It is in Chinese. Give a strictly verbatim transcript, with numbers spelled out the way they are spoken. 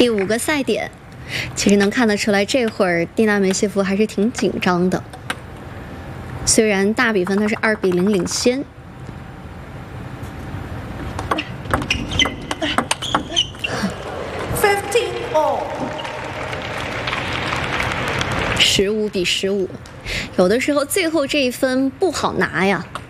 第五个赛点，其实能看得出来，这会儿蒂娜梅谢夫还是挺紧张的。虽然大比分他是二比零领先。 十五比十五，有的时候最后这一分不好拿呀。